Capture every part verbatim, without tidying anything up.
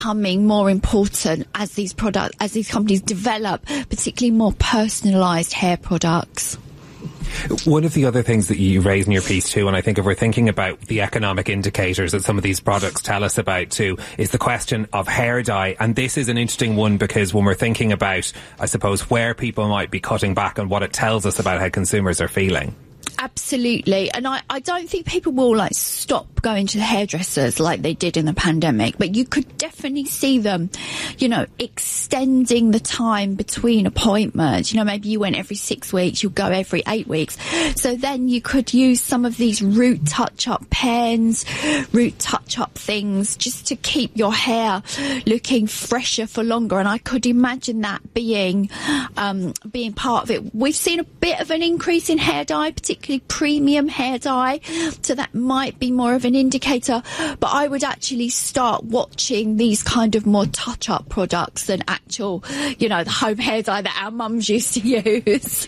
becoming more important as these products, as these companies develop particularly more personalised hair products. One of the other things that you raise in your piece too, and I think if we're thinking about the economic indicators that some of these products tell us about too, is the question of hair dye. And this is an interesting one because when we're thinking about, I suppose, where people might be cutting back and what it tells us about how consumers are feeling. Absolutely. And I, I don't think people will like stop going to the hairdressers like they did in the pandemic, but you could definitely see them, you know, extending the time between appointments. You know, maybe you went every six weeks, you'll go every eight weeks. So then you could use some of these root touch-up pens, root touch-up things just to keep your hair looking fresher for longer. And I could imagine that being, um, being part of it. We've seen a bit of an increase in hair dye, particularly premium hair dye, so that might be more of an indicator, but I would actually start watching these kind of more touch-up products than actual, you know, the home hair dye that our mums used to use.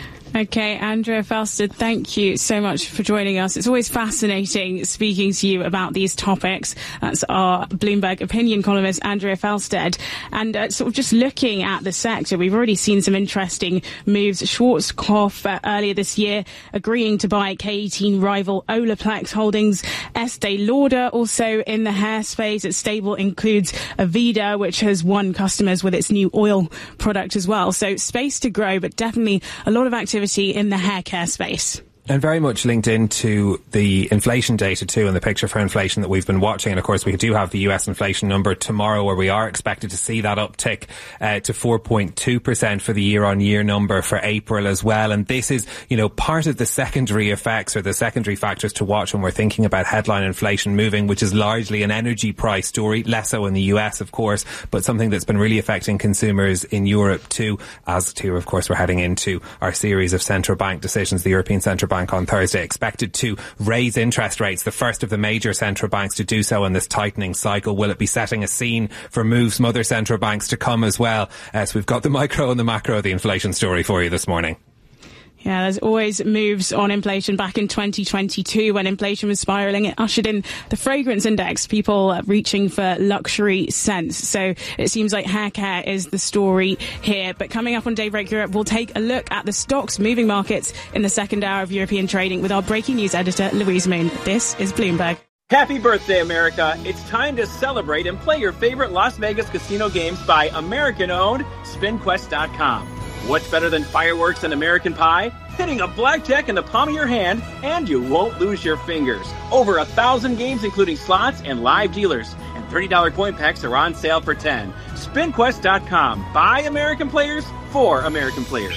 Okay, Andrea Felsted, thank you so much for joining us. It's always fascinating speaking to you about these topics. That's our Bloomberg opinion columnist, Andrea Felsted. And uh, sort of just looking at the sector, we've already seen some interesting moves. Schwarzkopf uh, earlier this year agreeing to buy K eighteen rival Olaplex Holdings. Estee Lauder also in the hair space. Its stable includes Aveda, which has won customers with its new oil product as well. So space to grow, but definitely a lot of activity in the hair care space. And very much linked into the inflation data too, and the picture for inflation that we've been watching. And of course, we do have the U S inflation number tomorrow, where we are expected to see that uptick uh, to four point two percent for the year-on-year number for April as well. And this is, you know, part of the secondary effects or the secondary factors to watch when we're thinking about headline inflation moving, which is largely an energy price story, less so in the U S, of course, but something that's been really affecting consumers in Europe too. As to, of course, we're heading into our series of central bank decisions. The European Central Bank on Thursday expected to raise interest rates, the first of the major central banks to do so in this tightening cycle. Will it be setting a scene for moves from other central banks to come as well? Uh, so we've got the micro and the macro of the inflation story for you this morning. Yeah, there's always moves on inflation. Back in twenty twenty-two, when inflation was spiralling, it ushered in the fragrance index, people reaching for luxury scents. So it seems like hair care is the story here. But coming up on Daybreak Europe, we'll take a look at the stocks moving markets in the second hour of European trading with our breaking news editor, Louise Moon. This is Bloomberg. Happy birthday, America. It's time to celebrate and play your favorite Las Vegas casino games by American-owned Spin Quest dot com. What's better than fireworks and American pie? Hitting a blackjack in the palm of your hand, and you won't lose your fingers. Over a thousand games, including slots and live dealers. And thirty dollars coin packs are on sale for ten dollars. Spin Quest dot com. By American players, for American players.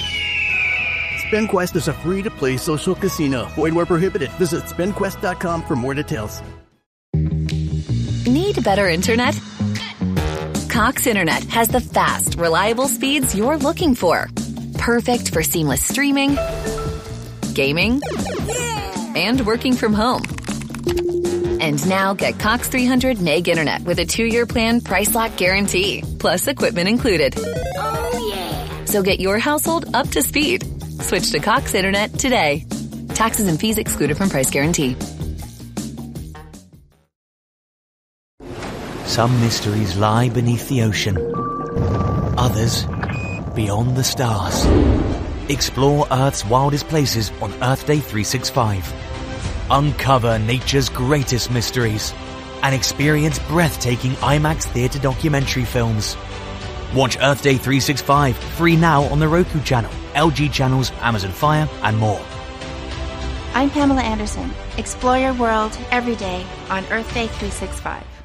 SpinQuest is a free-to-play social casino. Void where prohibited. Visit Spin Quest dot com for more details. Need better internet? Cox Internet has the fast, reliable speeds you're looking for. Perfect for seamless streaming, gaming, and working from home. And now get Cox three hundred meg internet with a two-year plan price lock guarantee, plus equipment included. Oh, yeah. So get your household up to speed. Switch to Cox Internet today. Taxes and fees excluded from price guarantee. Some mysteries lie beneath the ocean. Others, beyond the stars. Explore Earth's wildest places on Earth Day three sixty-five. Uncover nature's greatest mysteries and experience breathtaking IMAX theater documentary films. Watch Earth Day three sixty-five free now on the Roku channel, L G channels, Amazon Fire, and more. I'm Pamela Anderson. Explore your world every day on Earth Day three sixty-five.